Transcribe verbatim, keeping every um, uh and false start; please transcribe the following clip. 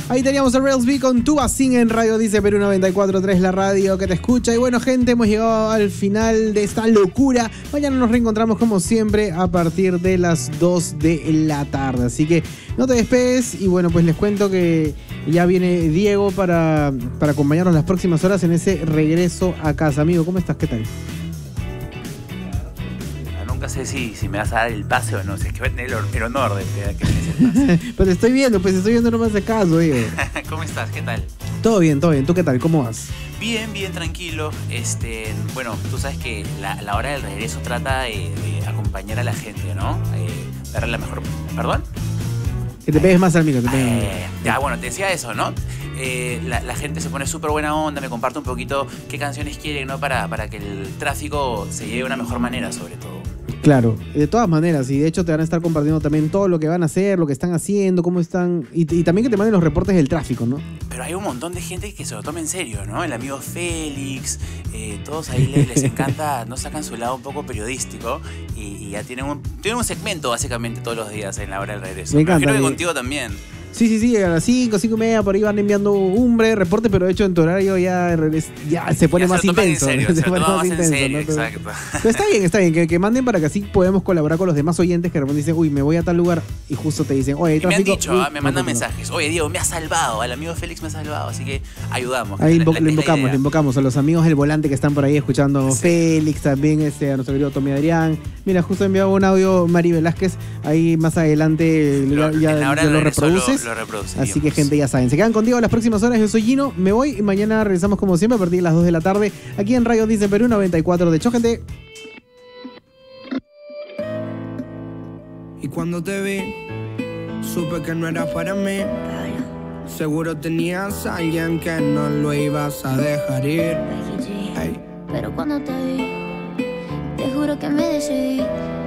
Ahí teníamos a Rails B con Tuba Sing en Radio Dice Perú noventa y cuatro punto tres, la radio que te escucha. Y bueno, gente, hemos llegado al final de esta locura. Mañana nos reencontramos como siempre a partir de las dos de la tarde. Así que no te despegues. Y bueno, pues les cuento que ya viene Diego para, para acompañarnos las próximas horas en ese regreso a casa. Amigo, ¿cómo estás? ¿Qué tal? Nunca sé si, si me vas a dar el pase o no. Si es que voy a tener el, el honor de que me des el pase. Pues te estoy viendo, pues estoy viendo, no me hace caso, Diego. ¿Cómo estás? ¿Qué tal? Todo bien, todo bien. ¿Tú qué tal? ¿Cómo vas? Bien, bien, tranquilo. Este, bueno, tú sabes que la, la hora del regreso trata de, de acompañar a la gente, ¿no? Eh, darle la mejor... ¿Perdón? Que te pegues más al micro. Te pegues eh, ya, bueno, te decía eso, ¿no? Eh, la, la gente se pone súper buena onda, me comparte un poquito qué canciones quieren, ¿no? Para, para que el tráfico se lleve de una mejor manera, sobre todo. Claro, de todas maneras, y de hecho te van a estar compartiendo también todo lo que van a hacer, lo que están haciendo, cómo están, y, y también que te manden los reportes del tráfico, ¿no? Pero hay un montón de gente que se lo toma en serio, ¿no? El amigo Félix, eh, todos ahí les, les encanta, no sacan su lado un poco periodístico y, y ya tienen un, tienen un segmento básicamente todos los días en la hora del regreso. Me encanta. Creo que me... contigo también. Sí, sí, sí, a las cinco, cinco y media por ahí van enviando un breve reporte, pero de hecho en tu horario ya, ya se pone ya más se intenso. En serio, se, se pone más, más en intenso, serio, ¿no? exacto. Pero está bien, está bien, que, que manden para que así podemos colaborar con los demás oyentes que de repente dicen, uy, me voy a tal lugar y justo te dicen, oye, hay tráfico. Y me han dicho, uy, ah, me mandan no, no, no. mensajes, oye Diego, me has salvado, al amigo Félix me ha salvado, así que ayudamos. Ahí la, invo la, le invocamos, le invocamos a los amigos del volante que están por ahí escuchando, sí. Félix también, este, a nuestro querido Tommy Adrián. Mira, justo enviaba un audio Mari Velázquez, ahí más adelante lo, ya, ya lo, lo reproduces. Lo, lo reproduce, así que gente, ya saben, se quedan contigo las próximas horas. Yo soy Gino, me voy y mañana regresamos como siempre a partir de las dos de la tarde aquí en Radio Dice Perú noventa y cuatro. De hecho, gente. Y cuando te vi, supe que no era para mí. Seguro tenías a alguien que no lo ibas a dejar ir. Hey. Pero cuando te vi, te juro que me decidí.